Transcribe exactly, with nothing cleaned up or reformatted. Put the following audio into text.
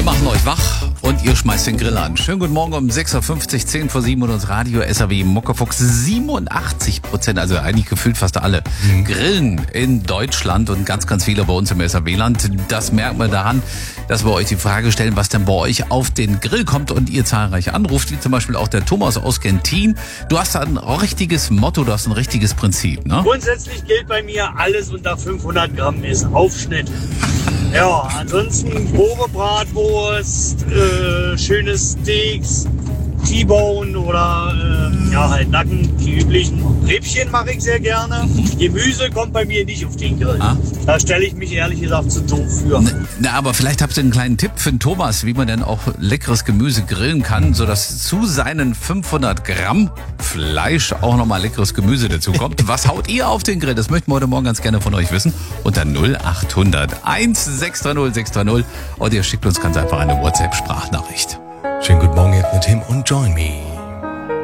machen euch wach und ihr schmeißt den Grill an. Schönen guten Morgen um sechs Uhr fünfzig, zehn vor sieben und uns Radio S A W Muckefuchs. siebenundachtzig Prozent, also eigentlich gefühlt fast alle, mhm. grillen in Deutschland und ganz, ganz viele bei uns im S A W-Land. Das merkt man daran, dass wir euch die Frage stellen, was denn bei euch auf den Grill kommt und ihr zahlreich anruft, wie zum Beispiel auch der Thomas aus Gentin. Du hast ein richtiges Motto, du hast ein richtiges Prinzip, ne? Grundsätzlich gilt bei mir, alles unter fünfhundert Gramm ist Aufschnitt. Ja, ansonsten grobe Bratwurst, äh, schöne Steaks, T-Bone oder äh, ja halt Nacken, die üblichen. Rippchen mache ich sehr gerne. Gemüse kommt bei mir nicht auf den Grill. Ah. Da stelle ich mich ehrlich gesagt zu doof für. Na, na, aber vielleicht habt ihr einen kleinen Tipp für den Thomas, wie man denn auch leckeres Gemüse grillen kann, sodass zu seinen fünfhundert Gramm Fleisch auch nochmal leckeres Gemüse dazu kommt. Was haut ihr auf den Grill? Das möchten wir heute Morgen ganz gerne von euch wissen. Unter null acht hundert eins sechs drei null sechs drei null und ihr schickt uns ganz einfach eine WhatsApp-Sprachnachricht. Schönen guten Morgen, ihr mit Tim und Join Me.